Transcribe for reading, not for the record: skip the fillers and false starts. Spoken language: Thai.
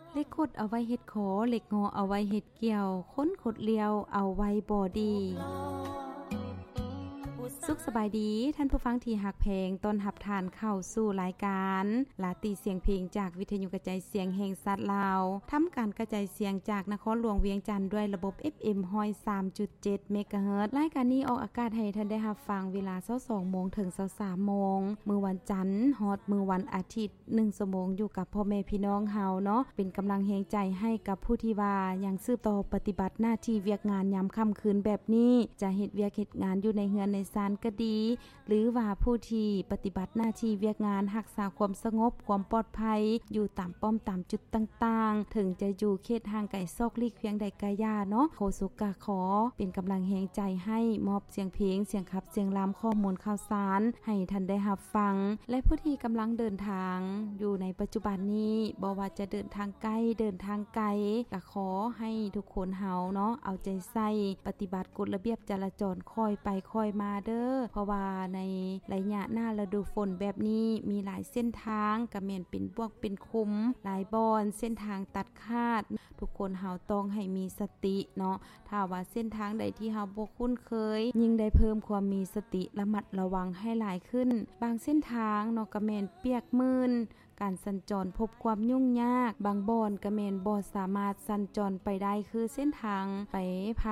เล็กขดเอาไว้เฮ็ดขอเล็กงอเอาไว้เฮ็ดเกี่ยวค้นขดเลียวเอาไว้บ่ดีสุขสบายดีท่านผู้ฟังที่หักเพลงต้นหับทานเข้าสู่รายการลาตีเสียงเพลงจากวิทยุกระจายเสียงแห่งสัตว์ลาวทำการกระจายเสียงจากนครหลวงเวียงจันทร์ด้วยระบบ FM 103.7 เมกะเฮิรตซ์รายการนี้ออกอากาศให้ท่านได้รับฟังเวลา 22:00 นถึง 23:00 นมื้อวันจันทร์ฮอดมื้อวันอาทิตย์1 ชั่วโมงอยู่กับพ่อแม่พี่น้องเฮาเนาะเป็นกำลังแรงใจให้กับผู้ที่ว่ายังสืบต่อปฏิบัติหน้าที่เวียกงานยามค่ำคืนแบบนี้จะเฮ็ดเวียกเฮ็ดงานอยู่ในเฮือนในศาลก็ดีหรือว่าผู้ที่ปฏิบัติหน้าที่เวียกงานรักษาความสงบความปลอดภัยอยู่ตามป้อมตามจุดต่างๆถึงจะอยู่เขตห่างไกลซอกลีกเพียงใดก็ย่าเนาะโคสุกะขอเป็นกำลังแรงใจให้มอบเสียงเพลงเสียงขับเสียงรำข้อมูลข่าวสารให้ท่านได้รับฟังและผู้ที่กำลังเดินทางอยู่ในปัจจุบันนี้บ่ว่าจะเดินทางใกล้เดินทางไกลก็ขอให้ทุกคนเฮาเนาะเอาใจใส่ปฏิบัติกฎระเบียบจราจรค่อยไปค่อยมาเด้อเพราะว่าในระยะหน้าฤดูฝนแบบนี้มีหลายเส้นทางก็แม่นเป็นพวกเป็นคุมหลายบอนเส้นทางตัดขาดทุกคนเฮาต้องให้มีสติเนาะถ้าว่าเส้นทางใดที่เฮาบ่คุ้นเคยยิ่งได้เพิ่มความมีสติระมัดระวังให้หลายขึ้นบางเส้นทางเนาะก็แม่นเปียกมื่นการสัญจรพบความยุ่งยากบางบ่อนก็แม่นบ่สามารถสัญจรไปได้คือเส้นทางไป